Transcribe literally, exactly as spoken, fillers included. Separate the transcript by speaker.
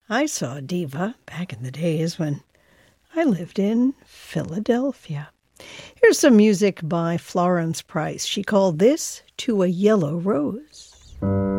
Speaker 1: I saw a diva back in the days when I lived in Philadelphia. Here's some music by Florence Price. She called this To a Yellow Rose.